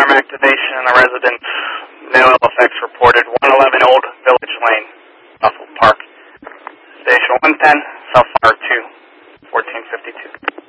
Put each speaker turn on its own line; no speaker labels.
alarm activation in the residence. No ill effects reported. 111 Old Village Lane, Buffalo Park. Station 110, South Fire 2, 1452.